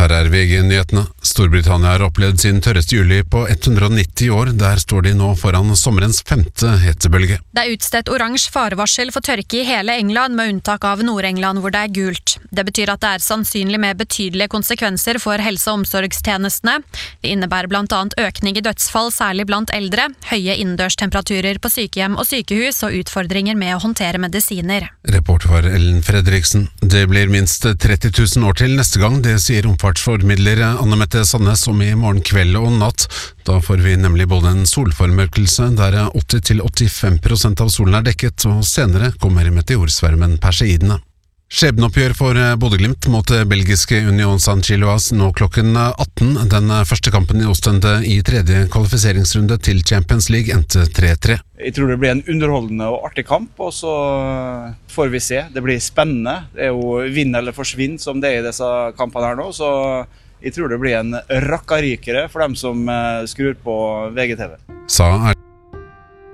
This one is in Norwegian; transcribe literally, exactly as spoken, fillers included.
Her er V G-nyhetene. Storbritannia har opplevd sin tørreste juli på hundre og nitti år. Der står de nå foran sommerens femte hetebølge. Det er utstedt oransje farevarsel for tørke i hele England, med unntak av Nord-England hvor det er gult. Det betyr at det er sannsynlig med betydelige konsekvenser for helse- og omsorgstjenestene. Det innebærer blant annet økning i dødsfall, særlig blant eldre, høye innendørstemperaturer på sykehjem og sykehus og utfordringer med å håndtere medisiner. Reporter var Ellen Fredriksen. Det blir minst tretti tusen år til neste gang, det sier omfartsformidler Anne Mette Sandnes om i morgen kveld og natt. Da får vi nemlig både en solformørkelse der åtti til åttifem prosent av solen er dekket, og senere kommer meteorsvermen Perseidene. Skjebneoppgjør for Bodø/Glimt mot belgiske Union Saint-Gilloise nå klokken atten. Den første kampen i Ostende i tredje kvalifiseringsrunde til Champions League endte tre tre. Jeg tror det blir en underholdende og artig kamp, og så får vi se. Det blir spennende. Det er jo vinn eller forsvinn som det er i disse kampene her nå, så jeg tror det blir en rakkarykere for dem som skrur på V G T V. Sa er